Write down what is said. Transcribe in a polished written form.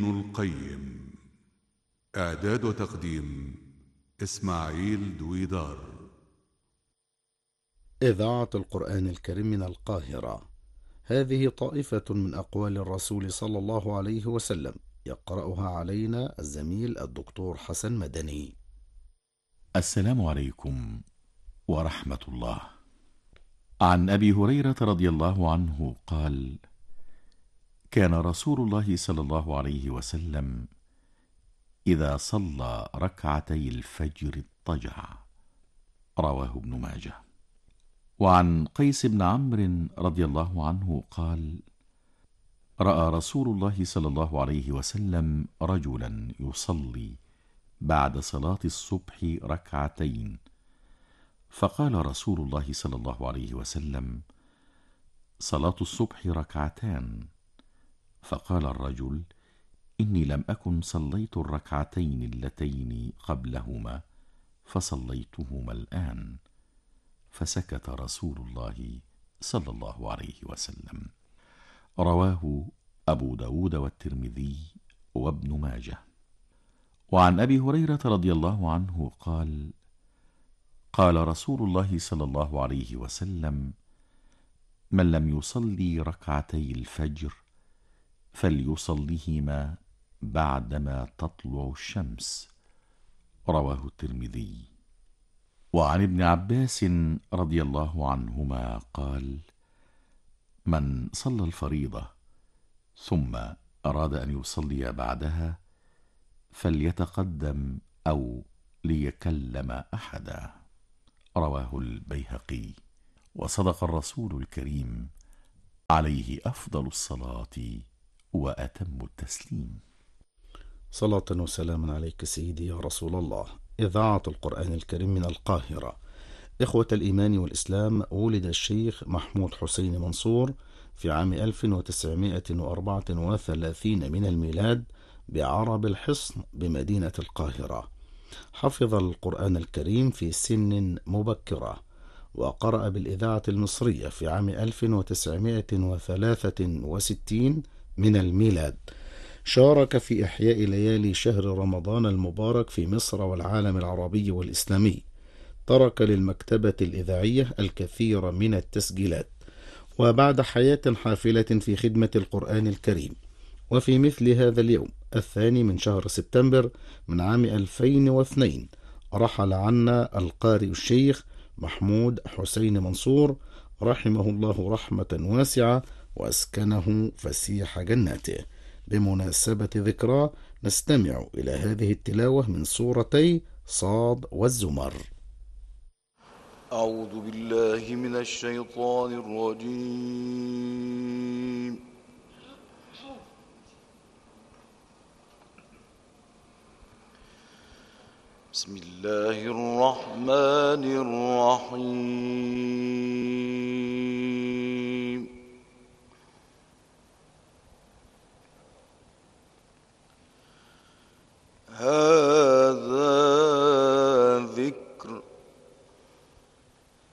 ابن القيم. إعداد وتقديم إسماعيل دويدار. إذاعة القرآن الكريم من القاهرة. هذه طائفة من أقوال الرسول صلى الله عليه وسلم، يقرأها علينا الزميل الدكتور حسن مدني. السلام عليكم ورحمة الله. عن أبي هريرة رضي الله عنه قال: كان رسول الله صلى الله عليه وسلم إذا صلى ركعتي الفجر اضطجع. رواه ابن ماجه. وعن قيس بن عمرو رضي الله عنه قال: رأى رسول الله صلى الله عليه وسلم رجلا يصلي بعد صلاة الصبح ركعتين، فقال رسول الله صلى الله عليه وسلم: صلاة الصبح ركعتان. فقال الرجل: إني لم أكن صليت الركعتين اللتين قبلهما فصليتهما الآن. فسكت رسول الله صلى الله عليه وسلم. رواه أبو داود والترمذي وابن ماجه. وعن أبي هريرة رضي الله عنه قال: قال رسول الله صلى الله عليه وسلم: من لم يصلي ركعتي الفجر فليصليهما بعدما تطلع الشمس. رواه الترمذي. وعن ابن عباس رضي الله عنهما قال: من صلى الفريضة ثم أراد أن يصلي بعدها فليتقدم أو ليكلم أحدا. رواه البيهقي. وصدق الرسول الكريم عليه أفضل الصلاة وأتم التسليم. صلاة وسلام عليك سيدي يا رسول الله. إذاعة القرآن الكريم من القاهرة. إخوة الإيمان والإسلام، ولد الشيخ محمود حسين منصور في عام 1934 من الميلاد بعرب الحصن بمدينة القاهرة. حفظ القرآن الكريم في سن مبكرة، وقرأ بالإذاعة المصرية في عام 1963 من الميلاد. شارك في إحياء ليالي شهر رمضان المبارك في مصر والعالم العربي والإسلامي. ترك للمكتبة الإذاعية الكثير من التسجيلات. وبعد حياة حافلة في خدمة القرآن الكريم، وفي مثل هذا اليوم 2 من شهر سبتمبر من عام 2002 رحل عنا القارئ الشيخ محمود حسين منصور رحمه الله رحمة واسعة وأسكنه فسيح جناته. بمناسبة ذكراه نستمع إلى هذه التلاوة من سورتي صاد والزمر. أعوذ بالله من الشيطان الرجيم. بسم الله الرحمن الرحيم.